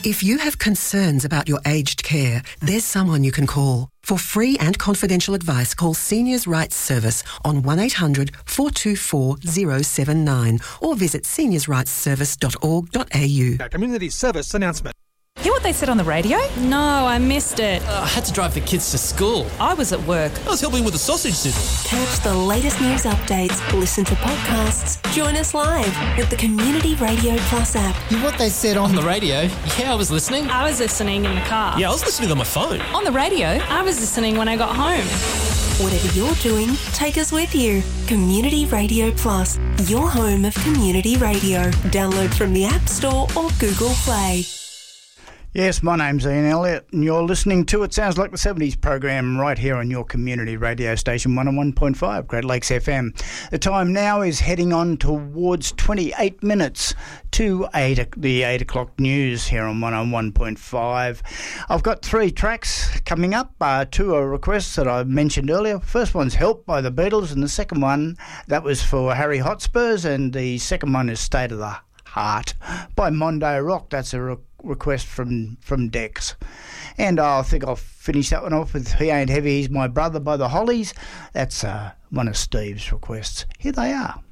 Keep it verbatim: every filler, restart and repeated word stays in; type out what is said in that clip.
If you have concerns about your aged care, there's someone you can call. For free and confidential advice, call Seniors Rights Service on one eight hundred four two four zero seven nine or visit seniors rights service dot org dot a u. A community service announcement. Hear what they said on the radio? No, I missed it. Uh, I had to drive the kids to school. I was at work. I was helping with the sausage sizzle. Catch the latest news updates, listen to podcasts, join us live with the Community Radio Plus app. Hear what they said on the radio? Yeah, I was listening. I was listening in the car. Yeah, I was listening on my phone. On the radio? I was listening when I got home. Whatever you're doing, take us with you. Community Radio Plus, your home of community radio. Download from the App Store or Google Play. Yes, my name's Ian Elliott and you're listening to It Sounds Like the seventies program right here on your community radio station one oh one point five Great Lakes F M. The time now is heading on towards twenty-eight minutes to eight, the eight o'clock news here on one oh one point five. I've got three tracks coming up. Uh, two are requests that I mentioned earlier. First one's Help by the Beatles and the second one, that was for Harry Hotspurs, and the second one is State of the Heart by Mondo Rock. That's a re- request from from Dex. And I think I'll finish that one off with He Ain't Heavy, He's My Brother by the Hollies. That's uh, one of Steve's requests. Here they are.